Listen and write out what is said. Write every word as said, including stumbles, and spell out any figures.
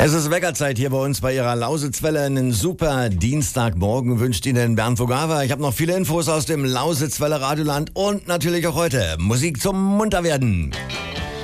Es ist Weckerzeit hier bei uns bei Ihrer Lausitzwelle. Einen super Dienstagmorgen wünscht Ihnen Bernd Vogava. Ich habe noch viele Infos aus dem Lausitzwelle Radioland und natürlich auch heute Musik zum Munterwerden.